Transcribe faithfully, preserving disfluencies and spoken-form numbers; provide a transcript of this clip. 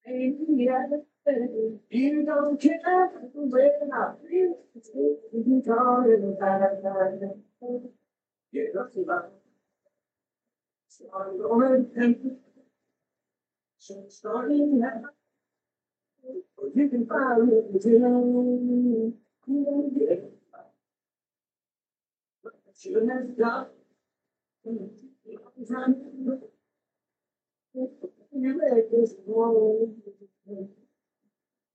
You don't care when I feel you talking about it. Yeah, that's about it. So I'm going to so starting now. You can find it too. Yeah. You have got you make this world.